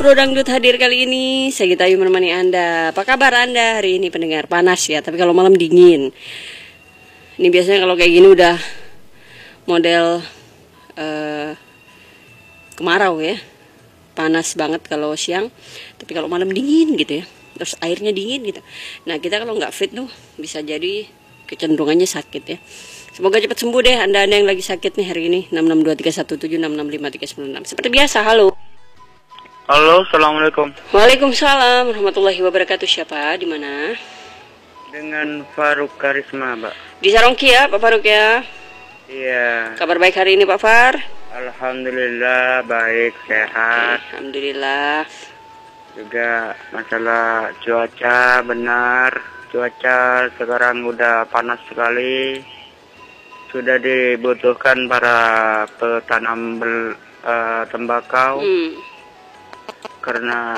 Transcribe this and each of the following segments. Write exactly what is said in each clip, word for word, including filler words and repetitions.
Pro Dangdut hadir kali ini. Saya Gita Ayu menemani Anda. Apa kabar Anda hari ini pendengar? Panas ya, tapi kalau malam dingin. Ini biasanya kalau kayak gini udah model uh, kemarau ya. Panas banget kalau siang, tapi kalau malam dingin gitu ya. Terus airnya dingin gitu. Nah kita kalau nggak fit tuh bisa jadi kecenderungannya sakit ya. Semoga cepat sembuh deh Anda-Anda yang lagi sakit nih hari ini. enam enam dua tiga satu tujuh enam enam lima tiga sembilan enam. Seperti biasa, halo. Halo, assalamualaikum. Waalaikumsalam warahmatullahi wabarakatuh. Siapa? Di mana? Dengan Faruk Karisma, Mbak. Di Sarongki ya, Pak Faruk ya. Iya. Kabar baik hari ini, Pak Far? Alhamdulillah baik, sehat. Alhamdulillah. Juga masalah cuaca benar. Cuaca sekarang udah panas sekali. Sudah dibutuhkan para petanam bel, uh, tembakau. Hmm. Karena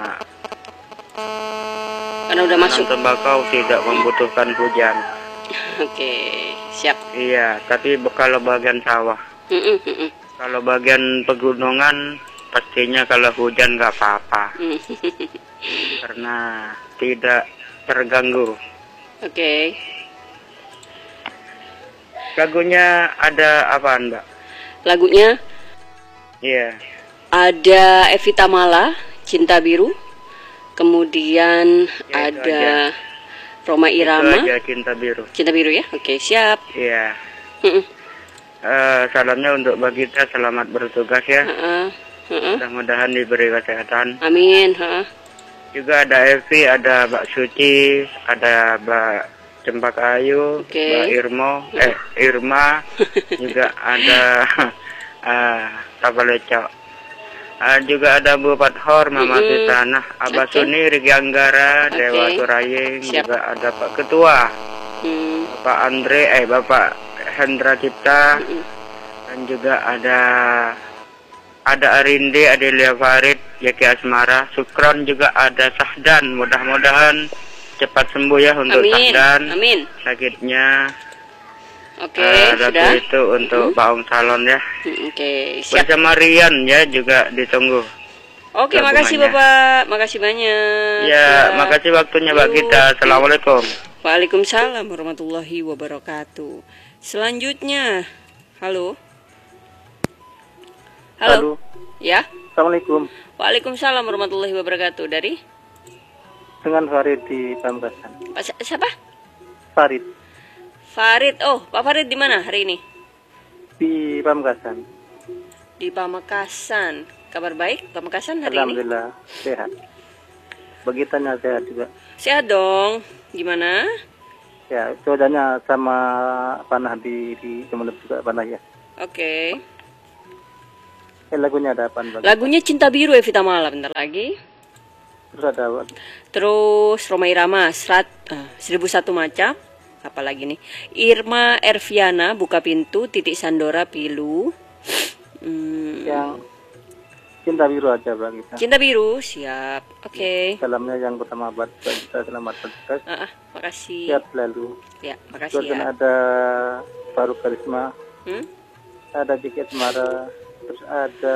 Karena udah masuk tembakau tidak membutuhkan hujan. Oke, siap. Iya, tapi kalau bagian sawah. Mm -mm, mm -mm. Kalau bagian pegunungan pastinya kalau hujan nggak apa-apa. Mm. Karena tidak terganggu. Oke. Lagunya ada apa, Mbak? Lagunya Iya. ada Evita Mala, Cinta Biru. Kemudian Ya, itu ada aja. Roma Irama. Itu aja, Cinta Biru. Cinta Biru ya. Oke, siap. Iya. Mm -mm. Uh, salamnya untuk Bagita, selamat bertugas ya. Uh -uh. Uh -uh. Mudah-mudahan diberi kesehatan. Amin. Uh -uh. Juga ada Evi, ada Mbak Suci, ada Mbak Cempaka Ayu, Oke. Mbak Irmo, eh Irma, juga ada uh, Tabalecok. Uh, juga ada Bu Fathor, Mama Mm-mm. Titanah, Abah Oke. Suni, Rigi Anggara, Oke. Dewa Turaying, Siap. juga ada Pak Ketua, Hmm. Bapak Andre, eh Bapak Hendra Cipta, Mm-mm. dan juga ada ada Arinde, Adelia Farid, Yaki Asmara, Sukron, juga ada Sahdan. Mudah-mudahan cepat sembuh ya untuk Amin. Sahdan. Amin. Sakitnya. Oke, Uh, sudah. itu untuk Mm-mm. Pak Om Salon ya. Mm, Oke, siap. Bersama Rian ya juga ditunggu. Oke, gabungannya. makasih Bapak. Makasih banyak. Ya, makasih waktunya Mbak Yuk. Gita. Assalamualaikum. Waalaikumsalam warahmatullahi wabarakatuh. Selanjutnya, halo. Halo. Halo. Ya. Assalamualaikum. Waalaikumsalam warahmatullahi wabarakatuh. Dari Dengan Farid di Pamekasan. Pak si- siapa? Farid Farid. Oh, Pak Farid di mana hari ini? di Pamekasan. Di Pamekasan. Kabar baik Pamekasan hari ini? Alhamdulillah sehat. Begitanya sehat juga. Sehat dong. Gimana? Ya, cuacanya sama panah di di Sumeneb juga panah ya. Oke. Eh, lagunya ada apa? Bang? Lagunya Cinta Biru Evita Mala bentar lagi. Terus ada apa? Terus Roma Irama serat ah, seribu satu macam. Apalagi nih? Irma Erviana Buka Pintu, Titik Sandora Pilu. Hmm, Yang Cinta Biru aja Bang kita. Cinta Biru, siap. Oke. Salamnya yang pertama buat kita, selamat bertugas. Ah, ah, makasih. Sehat selalu. Ya, makasih Terus ya. ada Faruk Karisma, Hmm? ada Jiki Asmara, terus ada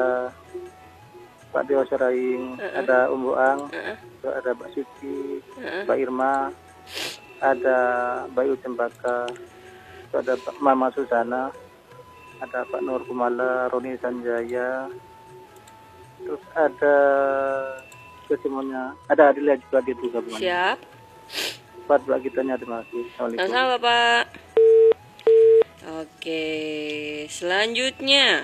Pak Dewa Seraing, Uh-uh. ada Umbu Ang, Ah, ah, terus ada Mbak Suci, ah, ah. Mbak Irma, ada Bayu Cempaka, terus ada Pak Mama Susana, ada Pak Nur Kumala, Roni Sanjaya, terus ada kesemuanya, ada Adilia juga di itu gabungan. Siap. Buat Mbak Gitanya, terima kasih. Assalamualaikum. Sama-sama, Bapak. Oke, selanjutnya.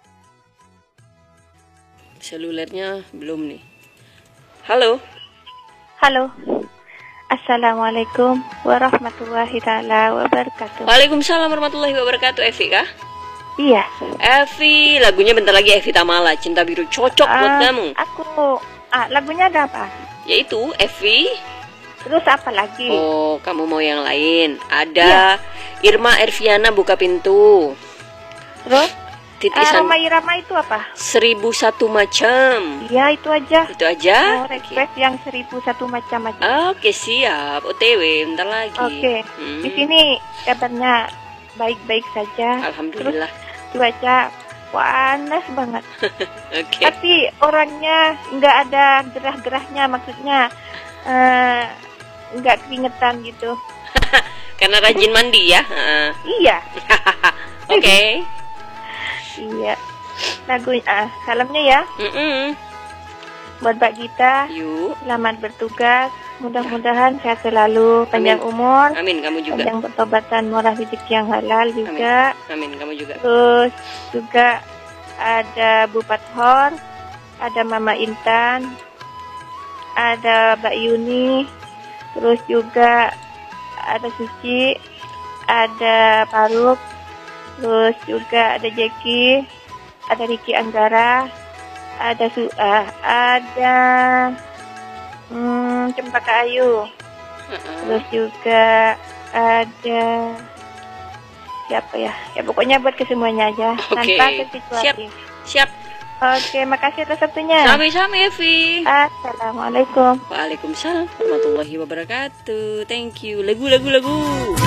Selulernya belum nih. Halo. Halo. Assalamualaikum warahmatullahi taala wabarakatuh. Waalaikumsalam warahmatullahi wabarakatuh. Evi kah? Iya. Evi, lagunya bentar lagi Evita Mala, Cinta Biru, cocok buat Ah, kamu. Aku ah, lagunya ada apa? Yaitu Evi. Terus apa lagi? Oh, kamu mau yang lain? Ada Irma Erviana Buka Pintu. Terus Titik eh, San- Roma Irama itu apa? seribu satu macam. Iya, itu aja. Itu aja? Mau request yang seribu satu macam aja. Oke, siap. O T W bentar lagi. Oke. Hmm. Di sini kabarnya baik-baik saja. Alhamdulillah. Cuaca panas banget. Oke. Tapi orangnya nggak ada gerah-gerahnya, maksudnya eh, nggak keringetan gitu. Karena rajin mandi ya. Heeh. Iya, Oke. iya. Lagu ah, salamnya ya Mm-mm. buat Mbak Gita. Yuk. Selamat bertugas. Mudah-mudahan sehat selalu, panjang Amin. umur, Amin, kamu juga. panjang pertobatan, murah rezeki yang halal juga. Amin, kamu juga. Terus juga ada Bu Pathor, ada Mama Intan, ada Mbak Yuni, terus juga ada Suci, ada Faruk, terus juga ada Jeki, ada Riki Anggara, ada Su ah, ada hmm, Cempaka Ayu, Uh-uh. terus juga ada siapa ya? Ya pokoknya buat kesemuanya aja, Oke. tanpa Siap. terkecuali. Siap. Oke, makasih atas waktunya. Sami-sami, Evi. Assalamualaikum. Waalaikumsalam warahmatullahi wabarakatuh. Thank you. Lagu, lagu, lagu.